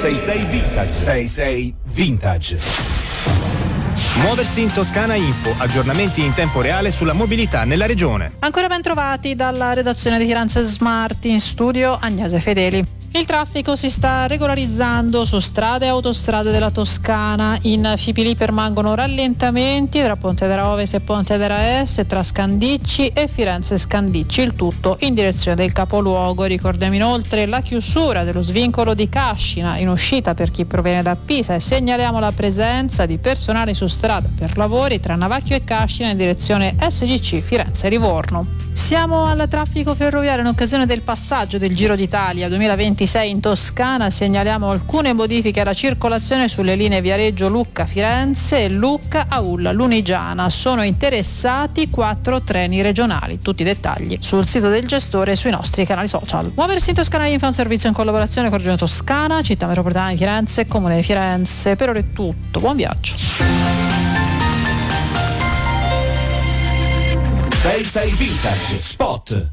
66 Vintage. 66 Vintage. Muoversi in Toscana Info, aggiornamenti in tempo reale sulla mobilità nella regione. Ancora ben trovati dalla redazione di Firenze Smart, in studio Agnese Fedeli. Il traffico si sta regolarizzando su strade e autostrade della Toscana. In Fipili permangono rallentamenti tra Pontedera Ovest e Pontedera Est, tra Scandicci e Firenze Scandicci, il tutto in direzione del capoluogo. Ricordiamo inoltre la chiusura dello svincolo di Cascina in uscita per chi proviene da Pisa e segnaliamo la presenza di personale su strada per lavori tra Navacchio e Cascina in direzione SGC Firenze-Livorno. Siamo al traffico ferroviario in occasione del passaggio del Giro d'Italia 2026 in Toscana. Segnaliamo alcune modifiche alla circolazione sulle linee Viareggio Lucca-Firenze e Lucca-Aulla-Lunigiana. Sono interessati 4 treni regionali. Tutti i dettagli sul sito del gestore e sui nostri canali social. Muoversi in Toscana Info è un servizio in collaborazione con Regione Toscana, Città Metropolitana di Firenze e Comune di Firenze. Per ora è tutto, buon viaggio. 66 Vintage Spot.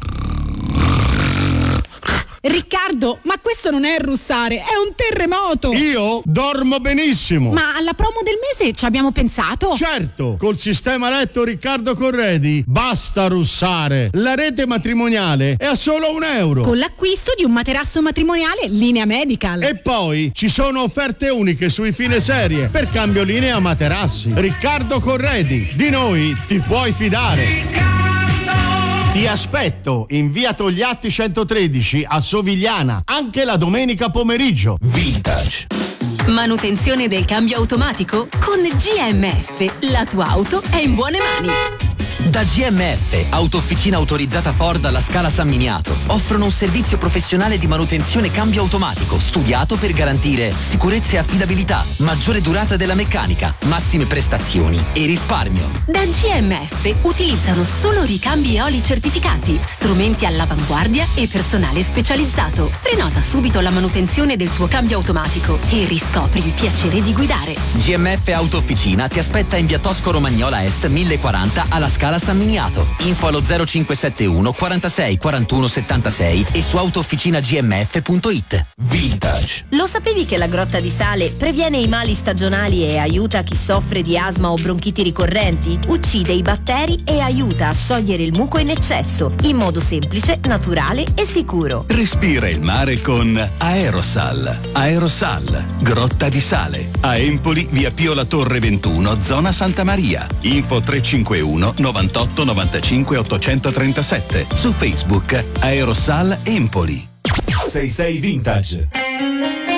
Riccardo, ma questo non è russare, è un terremoto! Io dormo benissimo! Ma alla promo del mese ci abbiamo pensato? Certo, col sistema letto Riccardo Corredi basta russare! La rete matrimoniale è a solo €1. Con l'acquisto di un materasso matrimoniale linea Medical. E poi ci sono offerte uniche sui fine serie per cambio linea materassi. Riccardo Corredi, di noi ti puoi fidare! Ti aspetto in via Togliatti 113 a Sovigliana, anche la domenica pomeriggio. Vintage. Manutenzione del cambio automatico? Con GMF, la tua auto è in buone mani. Da GMF, autofficina autorizzata Ford alla Scala San Miniato, offrono un servizio professionale di manutenzione cambio automatico studiato per garantire sicurezza e affidabilità, maggiore durata della meccanica, massime prestazioni e risparmio. Da GMF utilizzano solo ricambi e oli certificati, strumenti all'avanguardia e personale specializzato. Prenota subito la manutenzione del tuo cambio automatico e riscopri il piacere di guidare. GMF Autofficina ti aspetta in via Tosco Romagnola Est 1040 alla Scala San Miniato. Info allo 0571 46 41 76 e su autofficinagmf.it. Vintage. Lo sapevi che la Grotta di Sale previene i mali stagionali e aiuta chi soffre di asma o bronchiti ricorrenti? Uccide i batteri e aiuta a sciogliere il muco in eccesso in modo semplice, naturale e sicuro. Respira il mare con Aerosal. Aerosal, Grotta di Sale. A Empoli, via Pio La Torre 21, zona Santa Maria. Info 351 98 95 837. Su Facebook Aerosal Empoli. 66 Vintage.